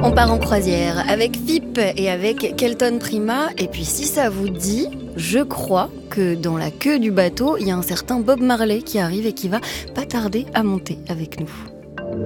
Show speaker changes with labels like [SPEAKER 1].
[SPEAKER 1] On part en croisière avec VIP et avec Kelton Prima. Et puis si ça vous dit, je crois que dans la queue du bateau, il y a un certain Bob Marley qui arrive et qui va pas tarder à monter avec nous.